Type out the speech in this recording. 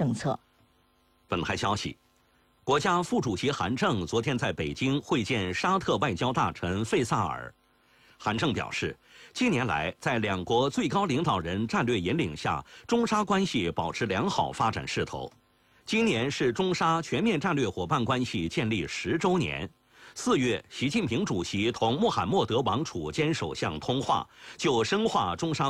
政策。 本台消息，国家副主席韩正昨天在北京会见沙特外交大臣费萨尔。韩正表示，近年来在两国最高领导人战略引领下，中沙关系保持良好发展势头。今年是中沙全面战略伙伴关系建立10周年。4月，习近平主席同穆罕默德王储兼首相通话，就深化中沙